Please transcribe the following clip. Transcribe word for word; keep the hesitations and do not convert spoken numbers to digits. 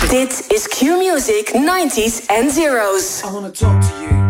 Dit is Q Music nineties and zeros. I wanna talk to you.